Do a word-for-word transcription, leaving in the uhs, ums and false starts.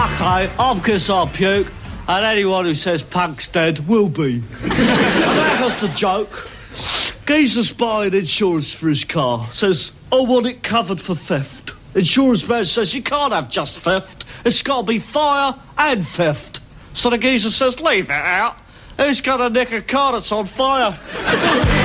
OK, I'm Kiss I'll puke, and anyone who says Punk's dead will be. That was the joke. Geezer's buying insurance for his car. Says, I want it covered for theft. Insurance man says, you can't have just theft. It's got to be fire and theft. So the geezer says, leave it out. Who's going to nick a car that's on fire?